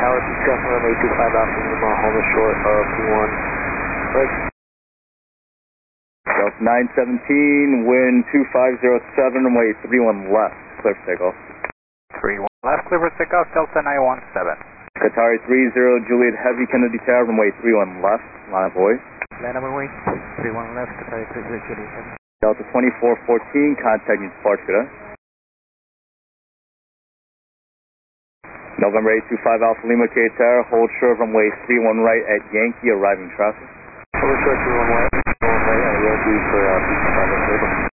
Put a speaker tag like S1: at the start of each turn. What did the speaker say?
S1: Tower, discussing runway 25 Alpha Lima, home short of P1. Right.
S2: Delta 917, wind 2507, runway 31 left, clear for takeoff.
S3: 31 left, clear for takeoff, Delta 917.
S2: Qatari 30, Juliet Heavy, Kennedy Tower, runway 31 left, line of voice.
S1: Land runway 31 left, Qatari 30, Juliet Heavy.
S2: Delta 2414, contacting departure. November 825 Alpha Lima K Tower, hold short runway 31 right at Yankee, arriving traffic.
S1: Hold short 31 right, I will be for beach traffic.